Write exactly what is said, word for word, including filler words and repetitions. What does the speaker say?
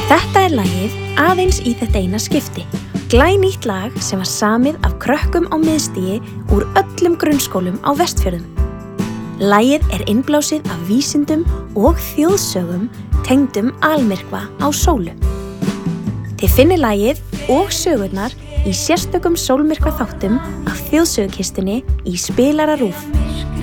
Þetta er lagið Aðeins í þetta eina skipti. Glænýtt lag sem var samið af krökkum á miðstigi úr öllum grunnskólum á Vestfjörðum. Lagið er innblásið af vísindum og þjóðsögum tengdum almyrkva á sólu. Þið finnið lagið og sögurnar í sérstökum sólmyrkva þáttum af þjóðsögukistunni í Spilara RÚV.